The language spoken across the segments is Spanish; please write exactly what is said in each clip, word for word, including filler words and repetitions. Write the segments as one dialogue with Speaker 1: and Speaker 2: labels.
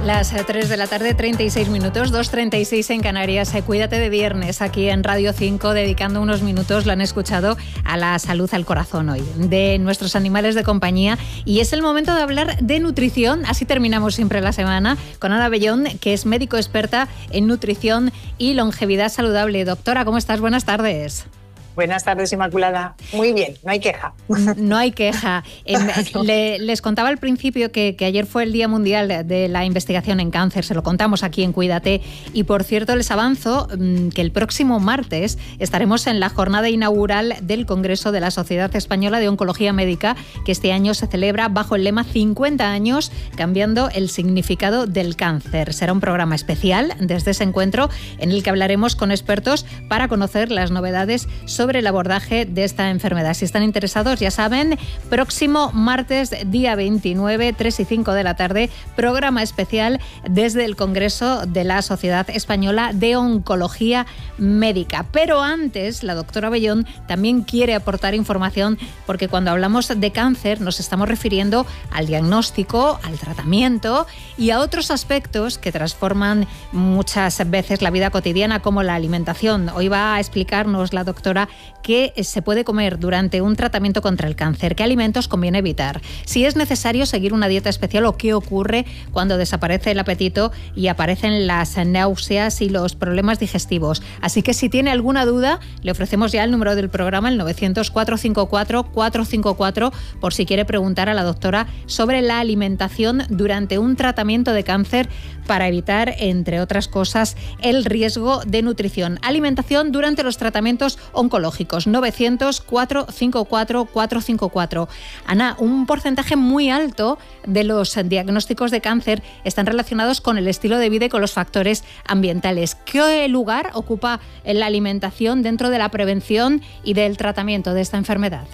Speaker 1: Las tres de la tarde, treinta y seis minutos, dos treinta y seis en Canarias. Cuídate de viernes aquí en Radio cinco, dedicando unos minutos, lo han escuchado, a la salud, al corazón hoy, de nuestros animales de compañía. Y es el momento de hablar de nutrición. Así terminamos siempre la semana con Ana Bellón, que es médico experta en nutrición y longevidad saludable. Doctora, ¿cómo estás? Buenas tardes.
Speaker 2: Buenas tardes, Inmaculada. Muy bien, no hay queja.
Speaker 1: No hay queja. Eh, no. le, les contaba al principio que, que ayer fue el Día Mundial de, de la Investigación en Cáncer, se lo contamos aquí en Cuídate. Y por cierto, les avanzo mmm, que el próximo martes estaremos en la jornada inaugural del Congreso de la Sociedad Española de Oncología Médica, que este año se celebra bajo el lema cincuenta años, cambiando el significado del cáncer. Será un programa especial desde ese encuentro en el que hablaremos con expertos para conocer las novedades sobre sobre el abordaje de esta enfermedad. Si están interesados, ya saben, próximo martes, día veintinueve, tres y cinco de la tarde, programa especial desde el Congreso de la Sociedad Española de Oncología Médica. Pero antes, la doctora Bellón también quiere aportar información, porque cuando hablamos de cáncer nos estamos refiriendo al diagnóstico, al tratamiento y a otros aspectos que transforman muchas veces la vida cotidiana, como la alimentación. Hoy va a explicarnos la doctora qué se puede comer durante un tratamiento contra el cáncer, qué alimentos conviene evitar, si es necesario seguir una dieta especial o qué ocurre cuando desaparece el apetito y aparecen las náuseas y los problemas digestivos. Así que si tiene alguna duda, le ofrecemos ya el número del programa, el novecientos, cuatrocientos cincuenta y cuatro, cuatrocientos cincuenta y cuatro, por si quiere preguntar a la doctora sobre la alimentación durante un tratamiento de cáncer para evitar, entre otras cosas, el riesgo de nutrición. Alimentación durante los tratamientos oncológicos. novecientos, cuatrocientos cincuenta y cuatro, cuatrocientos cincuenta y cuatro. Ana, un porcentaje muy alto de los diagnósticos de cáncer están relacionados con el estilo de vida y con los factores ambientales. ¿Qué lugar ocupa la alimentación dentro de la prevención y del tratamiento de esta enfermedad?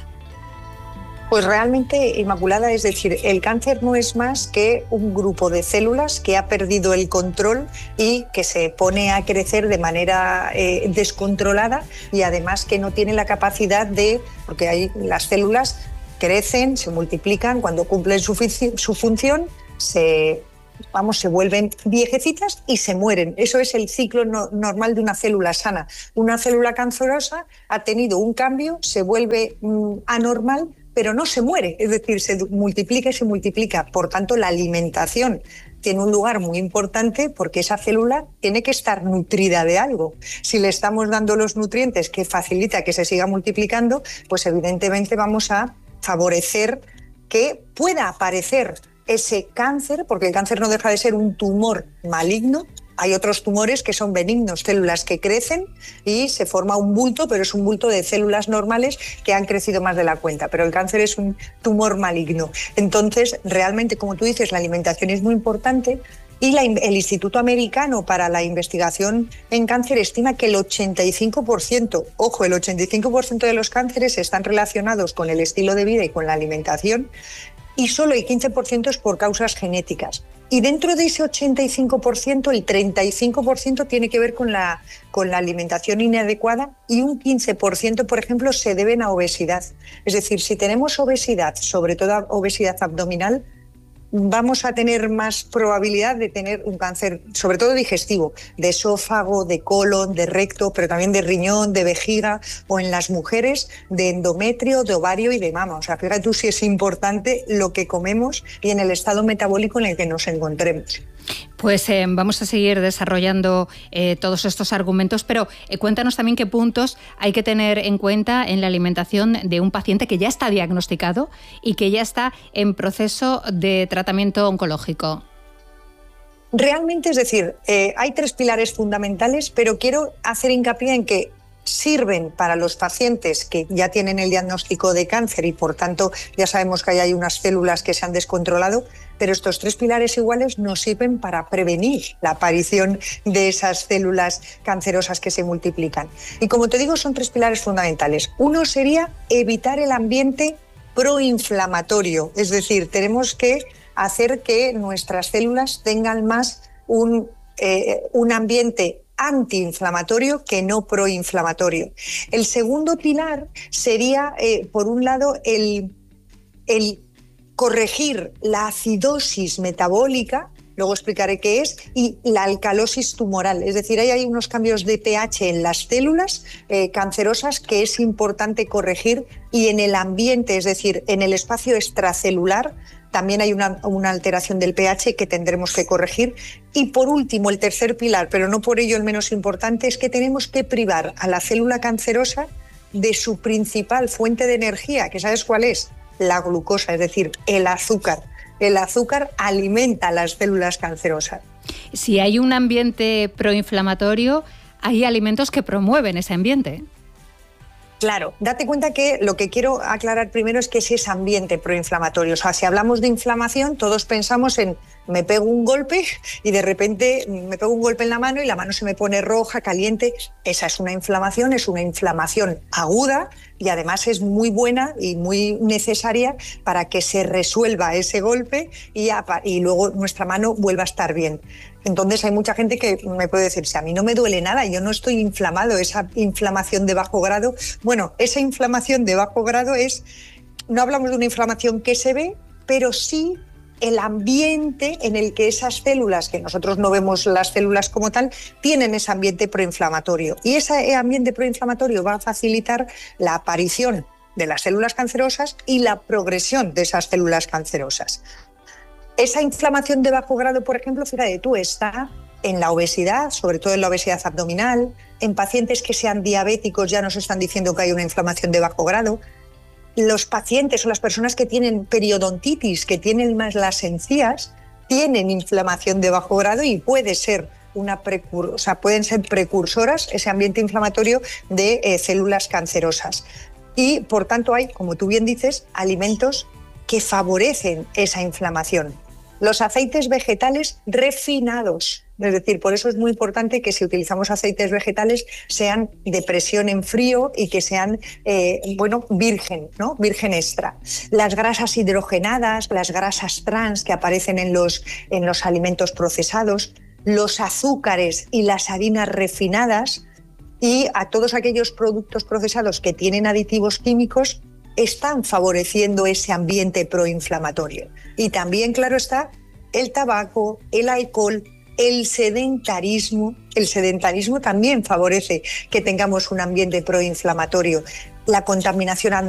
Speaker 2: Pues realmente, Inmaculada, es decir, el cáncer no es más que un grupo de células que ha perdido el control y que se pone a crecer de manera eh, descontrolada, y además que no tiene la capacidad de, porque hay, las células crecen, se multiplican, cuando cumplen su, su función, se, vamos, se vuelven viejecitas y se mueren. Eso es el ciclo no, normal de una célula sana. Una célula cancerosa ha tenido un cambio, se vuelve mm, anormal, pero no se muere, es decir, se multiplica y se multiplica. Por tanto, la alimentación tiene un lugar muy importante, porque esa célula tiene que estar nutrida de algo. Si le estamos dando los nutrientes que facilita que se siga multiplicando, pues evidentemente vamos a favorecer que pueda aparecer ese cáncer, porque el cáncer no deja de ser un tumor maligno. Hay otros tumores que son benignos, células que crecen y se forma un bulto, pero es un bulto de células normales que han crecido más de la cuenta. Pero el cáncer es un tumor maligno. Entonces, realmente, como tú dices, la alimentación es muy importante, y la, el Instituto Americano para la Investigación en Cáncer estima que el ochenta y cinco por ciento, ojo, el ochenta y cinco por ciento de los cánceres están relacionados con el estilo de vida y con la alimentación, y solo el quince por ciento es por causas genéticas. Y dentro de ese ochenta y cinco por ciento, el treinta y cinco por ciento tiene que ver con la, con la alimentación inadecuada, y un quince por ciento, por ejemplo, se deben a obesidad. Es decir, si tenemos obesidad, sobre todo obesidad abdominal, vamos a tener más probabilidad de tener un cáncer, sobre todo digestivo, de esófago, de colon, de recto, pero también de riñón, de vejiga, o en las mujeres de endometrio, de ovario y de mama. O sea, fíjate tú si es importante lo que comemos y en el estado metabólico en el que nos encontremos.
Speaker 1: Pues eh, vamos a seguir desarrollando eh, todos estos argumentos, pero eh, cuéntanos también qué puntos hay que tener en cuenta en la alimentación de un paciente que ya está diagnosticado y que ya está en proceso de tratamiento oncológico.
Speaker 2: Realmente, es decir, eh, hay tres pilares fundamentales, pero quiero hacer hincapié en que sirven para los pacientes que ya tienen el diagnóstico de cáncer y por tanto ya sabemos que ahí hay unas células que se han descontrolado, pero estos tres pilares iguales nos sirven para prevenir la aparición de esas células cancerosas que se multiplican. Y como te digo, son tres pilares fundamentales. Uno sería evitar el ambiente proinflamatorio, es decir, tenemos que hacer que nuestras células tengan más un, eh, un ambiente antiinflamatorio que no proinflamatorio. El segundo pilar sería, eh, por un lado, el, el corregir la acidosis metabólica luego explicaré qué es, y la alcalosis tumoral, es decir, ahí hay unos cambios de pH en las células eh, cancerosas que es importante corregir, y en el ambiente, es decir, en el espacio extracelular, también hay una, una alteración del pH que tendremos que corregir. Y por último, el tercer pilar, pero no por ello el menos importante, es que tenemos que privar a la célula cancerosa de su principal fuente de energía, que ¿sabes cuál es? La glucosa, es decir, el azúcar. El azúcar alimenta a las células cancerosas.
Speaker 1: Si hay un ambiente proinflamatorio, hay alimentos que promueven ese ambiente.
Speaker 2: Claro, date cuenta que lo que quiero aclarar primero es que es ese ambiente proinflamatorio. O sea, si hablamos de inflamación, todos pensamos en me pego un golpe y de repente me pego un golpe en la mano y la mano se me pone roja, caliente. Esa es una inflamación, es una inflamación aguda y además es muy buena y muy necesaria para que se resuelva ese golpe y, y luego nuestra mano vuelva a estar bien. Entonces hay mucha gente que me puede decir, si a mí no me duele nada, yo no estoy inflamado, esa inflamación de bajo grado. Bueno, esa inflamación de bajo grado es, no hablamos de una inflamación que se ve, pero sí el ambiente en el que esas células, que nosotros no vemos las células como tal, tienen ese ambiente proinflamatorio. Y ese ambiente proinflamatorio va a facilitar la aparición de las células cancerosas y la progresión de esas células cancerosas. Esa inflamación de bajo grado, por ejemplo, fíjate tú, está en la obesidad, sobre todo en la obesidad abdominal, en pacientes que sean diabéticos ya nos están diciendo que hay una inflamación de bajo grado. Los pacientes o las personas que tienen periodontitis, que tienen más las encías, tienen inflamación de bajo grado y puede ser una precur- o sea, pueden ser precursoras, ese ambiente inflamatorio, de eh, células cancerosas. Y, por tanto, hay, como tú bien dices, alimentos que favorecen esa inflamación. Los aceites vegetales refinados, es decir, por eso es muy importante que si utilizamos aceites vegetales sean de presión en frío y que sean, eh, bueno, virgen, ¿no? Virgen extra. Las grasas hidrogenadas, las grasas trans que aparecen en los, en los alimentos procesados, los azúcares y las harinas refinadas y a todos aquellos productos procesados que tienen aditivos químicos están favoreciendo ese ambiente proinflamatorio. Y también, claro está, el tabaco, el alcohol, el sedentarismo. El sedentarismo también favorece que tengamos un ambiente proinflamatorio. La contaminación atmosférica